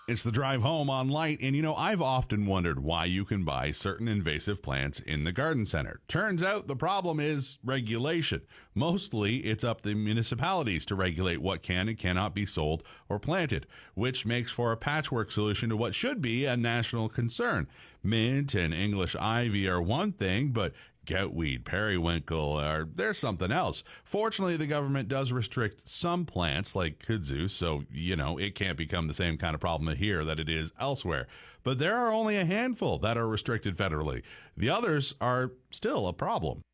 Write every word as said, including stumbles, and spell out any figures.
It's the drive home on Light, and you know, I've often wondered why you can buy certain invasive plants in the garden center. Turns out the problem is regulation. Mostly, it's up to municipalities to regulate what can and cannot be sold or planted, which makes for a patchwork solution to what should be a national concern. Mint and English ivy are one thing, but goutweed, periwinkle, or there's something else. Fortunately, the government does restrict some plants like kudzu, so, you know, it can't become the same kind of problem here that it is elsewhere. But there are only a handful that are restricted federally. The others are still a problem.